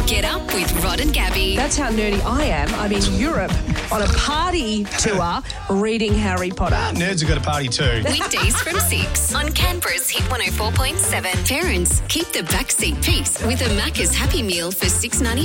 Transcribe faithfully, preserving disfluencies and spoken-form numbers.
Get up with Rod and Gabby. That's how nerdy I am. I'm in Europe on a party tour reading Harry Potter. Nerds have got a party too. Weekdays from six on Canberra's Hit one oh four point seven. Parents, keep the backseat peace with a Macca's Happy Meal for six ninety.